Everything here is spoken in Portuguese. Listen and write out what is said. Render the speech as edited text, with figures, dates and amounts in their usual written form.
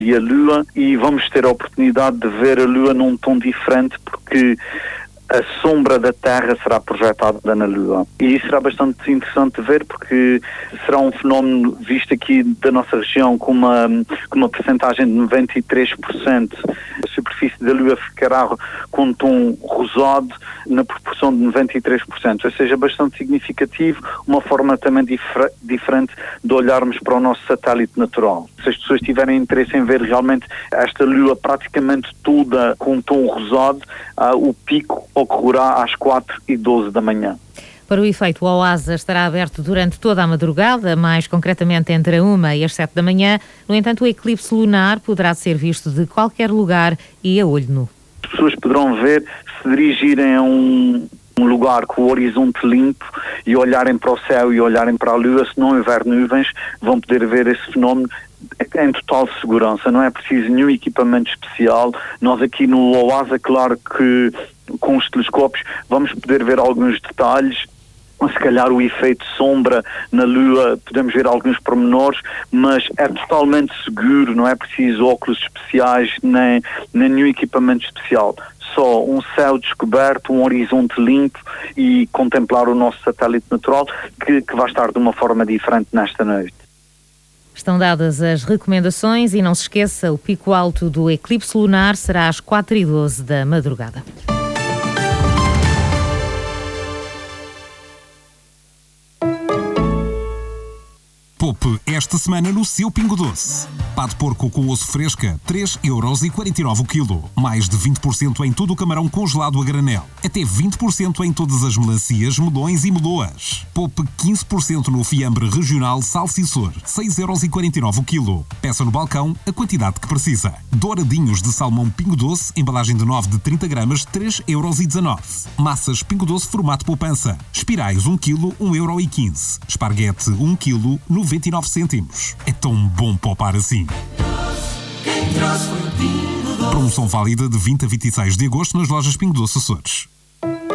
e a Lua, e vamos ter a oportunidade de ver a Lua num tom diferente, porque a sombra da Terra será projetada na Lua. E isso será bastante interessante de ver, porque será um fenómeno visto aqui da nossa região com uma percentagem de 93%. A superfície da Lua ficará com um tom rosado na proporção de 93%. Ou seja, bastante significativo, uma forma também diferente de olharmos para o nosso satélite natural. Se as pessoas tiverem interesse em ver realmente esta Lua praticamente toda com um tom rosado, o pico ocorrerá às 4h12 da manhã. Para o efeito, o OASA estará aberto durante toda a madrugada, mais concretamente entre a 1 e as 7 da manhã. No entanto, o eclipse lunar poderá ser visto de qualquer lugar e a olho nu. As pessoas poderão ver, se dirigirem a um lugar com o horizonte limpo e olharem para o céu e olharem para a Lua, se não houver nuvens, vão poder ver esse fenómeno em total segurança. Não é preciso nenhum equipamento especial. Nós aqui no OASA, claro que com os telescópios vamos poder ver alguns detalhes, se calhar o efeito sombra na Lua, podemos ver alguns pormenores, mas é totalmente seguro, não é preciso óculos especiais nem nenhum equipamento especial. Só um céu descoberto, um horizonte limpo e contemplar o nosso satélite natural que vai estar de uma forma diferente nesta noite. Estão dadas as recomendações e não se esqueça, o pico alto do eclipse lunar será às 4h12 da madrugada. Poupe esta semana no seu Pingo Doce. Pá de porco com osso fresca, 3,49€ o quilo. Mais de 20% em todo o camarão congelado a granel. Até 20% em todas as melancias, melões e meloas. Poupe 15% no fiambre regional Salsiçor, 6,49€ o quilo. Peça no balcão a quantidade que precisa. Douradinhos de salmão Pingo Doce, embalagem de 9 de 30 gramas, 3,19€. Massas Pingo Doce formato poupança. Espirais 1 kg, 1,15€. Esparguete 1 kg, 99 cêntimos. É tão bom poupar assim. Promoção válida de 20 a 26 de agosto nas lojas Pingo Doce Açores.